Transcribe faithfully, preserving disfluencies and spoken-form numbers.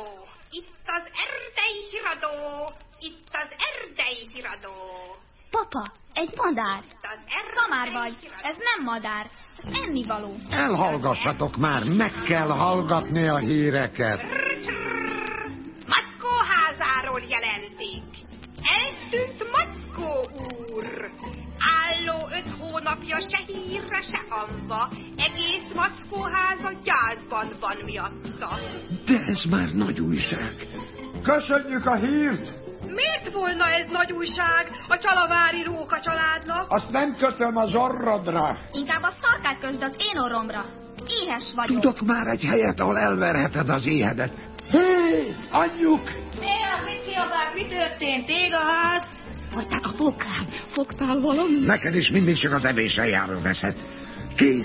Itt az erdei híradó! Itt az erdei híradó! Papa, egy madár. Szamár vagy, ez nem madár, ez ennivaló. Elhallgassatok már, meg kell hallgatni a híreket. Mackó házáról jelentik. Eltűnt Mackó úr. Álló öt hónapja se hírre, se amba. Egész Mackó háza gyászban van miatta. De ez már nagy újság. Köszönjük a hírt! Miért volna ez nagy újság a csalavári Róka családnak? Azt nem kötöm az orrodra. Inkább a szarkát kösd az én orromra. Éhes vagyok. Tudok már egy helyet, ahol elverheted az éhedet. Hé, anyjuk! Néha, mit kiabál, mi történt? Ég a ház? Voltál a bokrám, fogtál valamit? Neked is mindig csak az evésre jár az eszed. Kész.